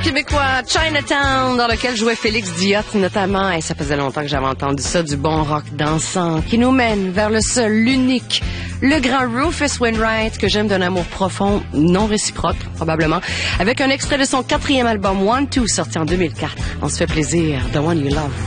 québécois Chinatown, dans lequel jouait Félix Diot notamment. Et ça faisait longtemps que j'avais entendu ça, du bon rock dansant qui nous mène vers le seul, l'unique, le grand Rufus Wainwright, que j'aime d'un amour profond, non réciproque probablement, avec un extrait de son 4e album One Two, sorti en 2004. On se fait plaisir, The One You Love.